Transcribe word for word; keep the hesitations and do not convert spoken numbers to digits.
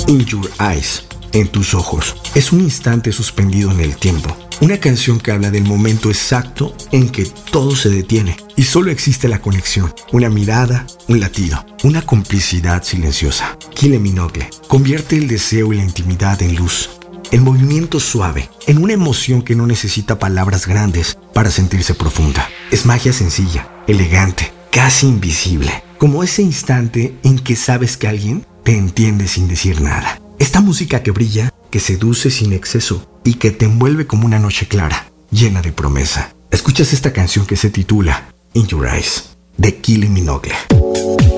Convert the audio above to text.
In Your Eyes, en tus ojos. Es un instante suspendido en el tiempo. Una canción que habla del momento exacto en que todo se detiene y solo existe la conexión, una mirada, un latido, una complicidad silenciosa. Kylie Minogue convierte el deseo y la intimidad en luz, el movimiento suave, en una emoción que no necesita palabras grandes para sentirse profunda. Es magia sencilla, elegante, casi invisible, como ese instante en que sabes que alguien te entiende sin decir nada. Esta música que brilla, que seduce sin exceso y que te envuelve como una noche clara, llena de promesa. Escuchas esta canción que se titula In Your Eyes, de Kylie Minogue.